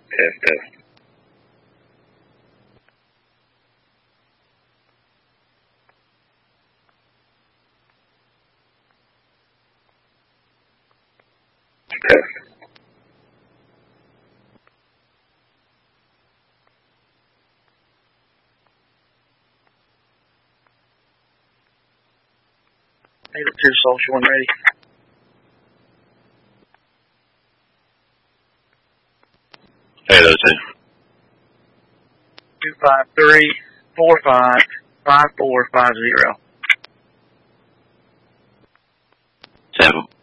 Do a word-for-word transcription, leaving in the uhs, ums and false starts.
Test, test. Test. Eight oh two social and ready. eight oh two. Two five three four five five four five zero. Seven.